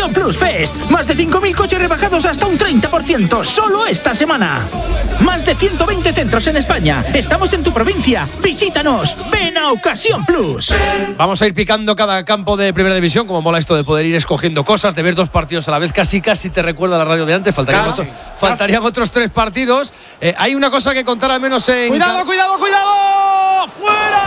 Ocasión Plus Fest. Más de 5.000 coches rebajados hasta un 30%. Solo esta semana. Más de 120 centros en España. Estamos en tu provincia. Visítanos. Ven a Ocasión Plus. Vamos a ir picando cada campo de Primera División. Como mola esto de poder ir escogiendo cosas, de ver 2 partidos a la vez. Casi te recuerda la radio de antes. Faltarían otros 3 partidos. Hay una cosa que contar al menos en... ¡Cuidado! ¡Fuera!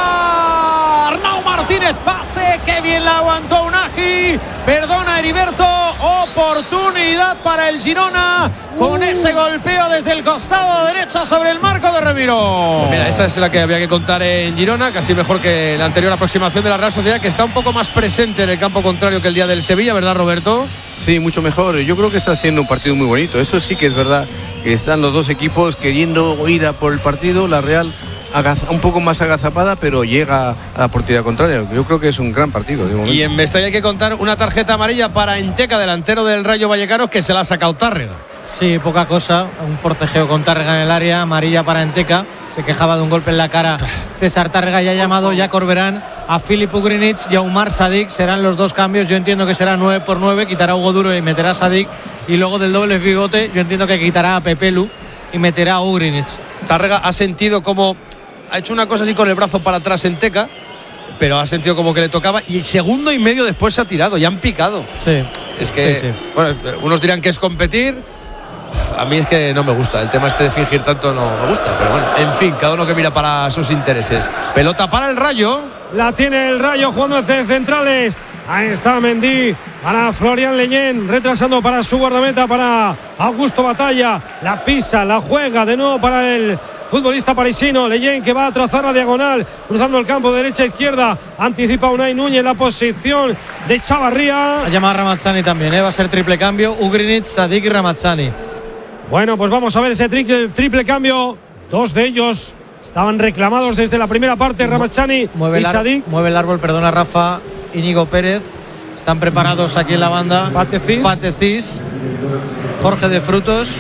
Arnau Martínez, pase, qué bien la aguantó Unagi. Perdona Heriberto, oportunidad para el Girona con ese golpeo desde el costado derecho sobre el marco de Remiro. Pues mira, esa es la que había que contar en Girona, casi mejor que la anterior aproximación de la Real Sociedad, que está un poco más presente en el campo contrario que el día del Sevilla, ¿verdad, Roberto? Sí, mucho mejor. Yo creo que está siendo un partido muy bonito. Eso sí que es verdad, que están los dos equipos queriendo ir a por el partido. La Real un poco más agazapada, pero llega a la portería contraria. Yo creo que es un gran partido de momento. Y en Mestalla hay que contar una tarjeta amarilla para Enteca, delantero del Rayo Vallecano, que se la ha sacado Tárrega. Sí, poca cosa, un forcejeo con Tárrega en el área, amarilla para Enteca. Se quejaba de un golpe en la cara César Tárrega, y ha llamado ya Corberán a Filip Ugrinic y a Umar Sadik. Serán los 2 cambios. Yo entiendo que será 9 por 9, quitará a Hugo Duro y meterá a Sadik, y luego del doble pivote yo entiendo que quitará a Pepelu y meterá a Ugrinic. Tárrega ha sentido como... ha hecho una cosa así con el brazo para atrás en Teca, pero ha sentido como que le tocaba, y segundo y medio después se ha tirado, ya han picado. Sí. Es que, sí. Bueno, unos dirán que es competir. A mí es que no me gusta. El tema este de fingir tanto no me gusta. Pero bueno, en fin, cada uno que mira para sus intereses. Pelota para el Rayo. La tiene el Rayo jugando desde centrales. Ahí está Mendy para Florian Leñén, retrasando para su guardameta, para Augusto Batalla. La pisa, la juega de nuevo para el futbolista parisino. Leñén, que va a trazar la diagonal, cruzando el campo de derecha a izquierda. Anticipa Unai Núñez la posición de Chavarría. Ha llamado a Ramazzani también, va a ser triple cambio. Ugrinic, Sadik y Ramazzani. Bueno, pues vamos a ver ese triple cambio. 2 de ellos estaban reclamados desde la primera parte, Ramazzani y Sadik. Mueve el árbol, perdona Rafa. Íñigo Pérez. Están preparados aquí en la banda. Patecís, Jorge de Frutos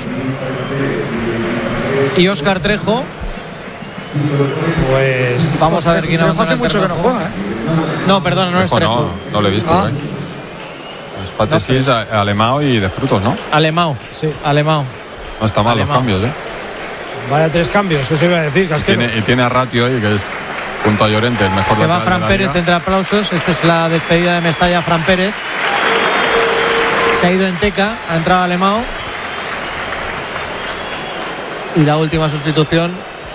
y Óscar Trejo. Pues vamos a ver quién hace mucho que no juega, ¿eh? No, perdona, no es Trejo. No lo he visto. Es Patecís, Alemão y de Frutos, ¿no? Alemão, sí, Alemão. No está mal los cambios, ¿eh? Vaya 3 cambios, eso iba a decir, Casquero. Y tiene a Ratio ahí, que es junto a Llorente, el mejor. Se va Fran Pérez entre aplausos. Esta es la despedida de Mestalla. Fran Pérez se ha ido Enteca, ha entrado Alemão, y la última sustitución,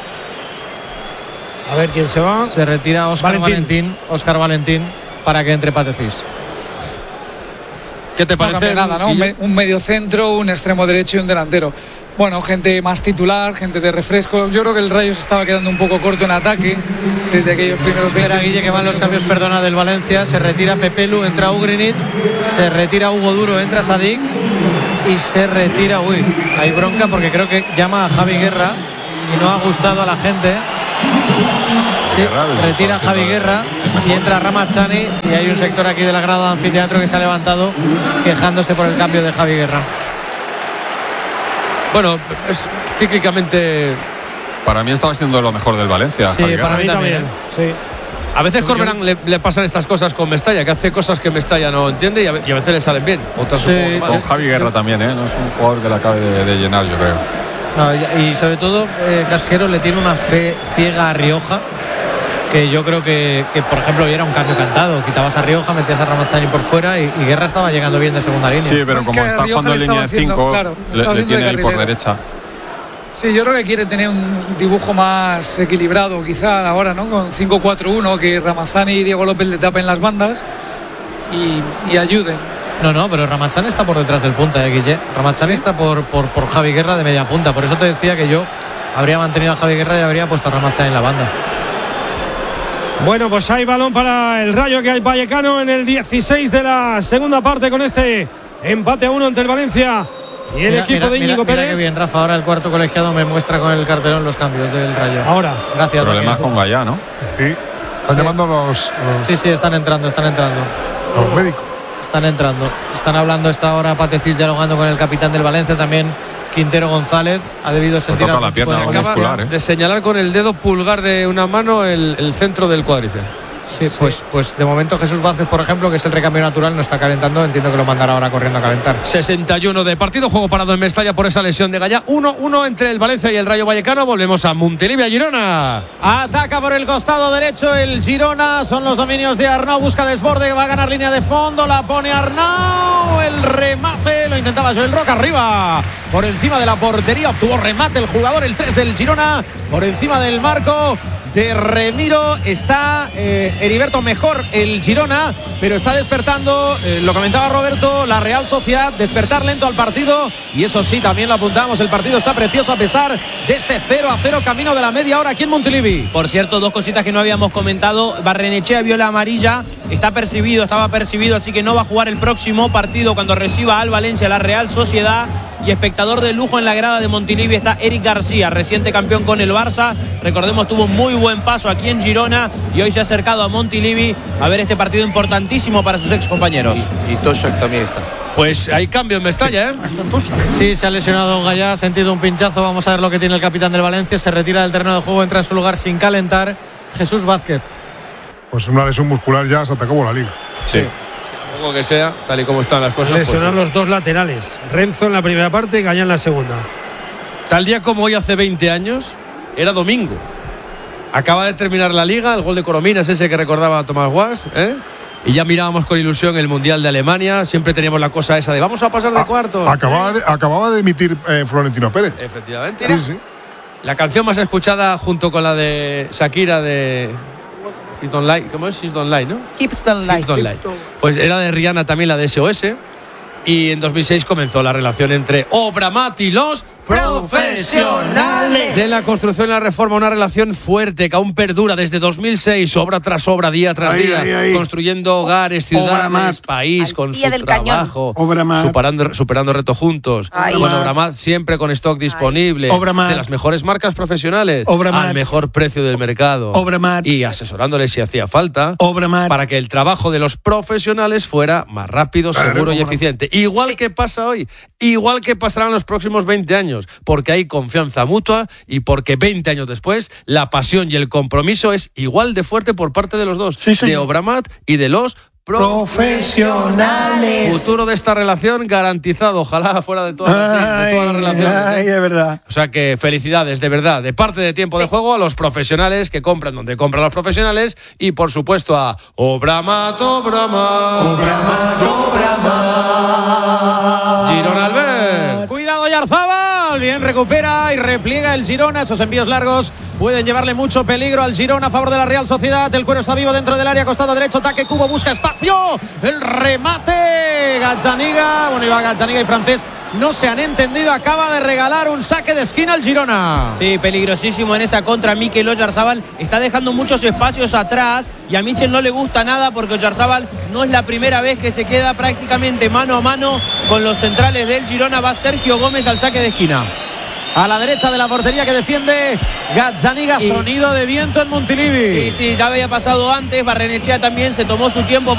a ver quién se va. Se retira Óscar Valentín para que entre Patecís. ¿Qué te parece? Nada, ¿no? Un medio centro, un extremo derecho y un delantero. Bueno, gente más titular, gente de refresco. Yo creo que el Rayo se estaba quedando un poco corto en ataque desde aquellos primeros 20. Guille, que van los cambios, perdona, del Valencia. Se retira Pepelu, entra Ugrinic. Se retira Hugo Duro, entra Sadik. Y se retira, hay bronca porque creo que llama a Javi Guerra y no ha gustado a la gente. Sí, retira a Javi Guerra y entra Ramazzani, y hay un sector aquí de la grada de anfiteatro que se ha levantado quejándose por el cambio de Javi Guerra. Bueno, es cíclicamente... Para mí estaba siendo lo mejor del Valencia. Sí, para mí también. Sí. A veces Corberán le pasan estas cosas con Mestalla, que hace cosas que Mestalla no entiende, y a veces le salen bien. Otras con Javi Guerra también, no es un jugador que le acabe de llenar, yo creo. No, y sobre todo Casquero le tiene una fe ciega a Rioja, que yo creo que por ejemplo hubiera un cambio cantado. Quitabas a Rioja, metías a Ramazzani por fuera y Guerra estaba llegando bien de segunda línea. Sí, pero como está jugando en línea de 5, le tiene ahí por derecha. Sí, yo creo que quiere tener un dibujo más equilibrado quizá ahora, ¿no? Con 5-4-1, que Ramazzani y Diego López le tapen las bandas y ayuden. No, pero Ramazzani está por detrás del punta, Guille. Ramazzani está por Javi Guerra de media punta. Por eso te decía que yo habría mantenido a Javi Guerra y habría puesto a Ramazzani en la banda. Bueno, pues hay balón para el Rayo, que hay Vallecano en el 16 de la segunda parte, con este empate a 1 entre el Valencia y el equipo de Íñigo Pérez. Qué bien, Rafa. Ahora el cuarto colegiado me muestra con el cartelón los cambios del Rayo. Ahora. Gracias. Problemas con Gallá, ¿no? Sí. Están llamando los... Sí, están entrando. Los médicos. Están entrando. Están hablando esta hora Patecís, dialogando con el capitán del Valencia, también Quintero González. Ha debido sentir la pierna muscular, de señalar con el dedo pulgar de una mano el centro del cuádriceps. Sí, pues de momento Jesús Vázquez, por ejemplo, que es el recambio natural, no está calentando. Entiendo que lo mandará ahora corriendo a calentar. 61 de partido, juego parado en Mestalla por esa lesión de Gallá. 1-1 entre el Valencia y el Rayo Vallecano. Volvemos a Montilivi, a Girona. Ataca por el costado derecho el Girona. Son los dominios de Arnau. Busca desborde, va a ganar línea de fondo. La pone Arnau. El remate lo intentaba Joel Roca arriba. Por encima de la portería. Obtuvo remate el jugador, el 3 del Girona. Por encima del marco de Remiro. Está Heriberto mejor el Girona, pero está despertando, lo comentaba Roberto, la Real Sociedad, despertar lento al partido, y eso sí, también lo apuntamos, el partido está precioso a pesar de este 0-0 camino de la media hora aquí en Montilivi. Por cierto, dos cositas que no habíamos comentado. Barrenechea vio la amarilla, estaba percibido, así que no va a jugar el próximo partido cuando reciba al Valencia la Real Sociedad. Y espectador de lujo en la grada de Montilivi está Eric García, reciente campeón con el Barça. Recordemos, tuvo muy buen paso aquí en Girona y hoy se ha acercado a Montilivi a ver este partido importantísimo para sus ex compañeros. Y Toshak también está. Pues hay cambio en Mestalla, ¿eh? Sí, se ha lesionado Gallá, ha sentido un pinchazo. Vamos a ver lo que tiene el capitán del Valencia. Se retira del terreno de juego, entra en su lugar sin calentar Jesús Vázquez. Pues una lesión muscular ya se te acabó la liga. Sí. Como que sea, tal y como están las cosas. Lesionaron los dos laterales. Renzo en la primera parte y Gallá en la segunda. Tal día como hoy hace 20 años, era domingo. Acaba de terminar la liga, el gol de Corominas, ese que recordaba Tomás Guas, ¿eh? Y ya mirábamos con ilusión el Mundial de Alemania. Siempre teníamos la cosa esa de vamos a pasar de cuartos. Acababa de emitir Florentino Pérez. Efectivamente. Sí. La canción más escuchada junto con la de Shakira de Hips Don't Lie. ¿Cómo es? Hips Don't Lie, ¿no? Hips Don't Lie. Hips Don't Lie. Pues era de Rihanna también, la de SOS. Y en 2006 comenzó la relación entre Obramat y los profesionales de la construcción y la reforma, una relación fuerte que aún perdura desde 2006, obra tras obra, día tras día, construyendo hogares, ciudades, país, con su trabajo, superando retos juntos. Con Obramat siempre con stock disponible, de las mejores marcas profesionales, al mejor precio del mercado, y asesorándoles si hacía falta, para que el trabajo de los profesionales fuera más rápido, seguro y eficiente. Igual que pasa hoy, igual que pasará en los próximos 20 años, porque hay confianza mutua y porque 20 años después la pasión y el compromiso es igual de fuerte por parte de los dos, de Obramat y de los profesionales. Futuro de esta relación garantizado, ojalá fuera de todas las relaciones. Es verdad. O sea que felicidades, de verdad, de parte de Tiempo de Juego a los profesionales que compran donde compran los profesionales y por supuesto a Obramat. Girona Albert. Cuidado Yarzábal, bien recupera y repliega el Girona. Esos envíos largos pueden llevarle mucho peligro al Girona a favor de la Real Sociedad. El cuero está vivo dentro del área, costado derecho, ataque Cubo, busca espacio, el remate, Gazzaniga, bueno, iba Gazzaniga y Francés no se han entendido, acaba de regalar un saque de esquina al Girona. Sí, peligrosísimo en esa contra. Mikel Oyarzábal está dejando muchos espacios atrás y a Michel no le gusta nada porque Oyarzábal no es la primera vez que se queda prácticamente mano a mano con los centrales del Girona. Va Sergio Gómez al saque de esquina. A la derecha de la portería que defiende Gazzaniga, sonido de viento en Montilivi. Sí, ya había pasado antes. Barrenechea también se tomó su tiempo.